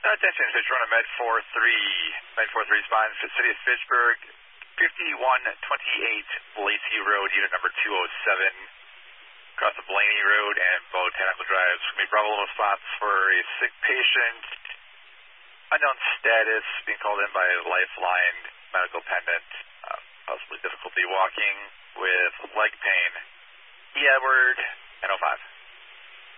Attention, Fitch, run a Med 4-3 spot in the city of Fitchburg, 5128 Lacey Road, unit number 207, across the Blaney Road and Botanical Drive. It's going to be Bravo Limo spots for a sick patient, unknown status, being called in by Lifeline medical pendant, possibly difficulty walking with leg pain. E. Edward, 1005.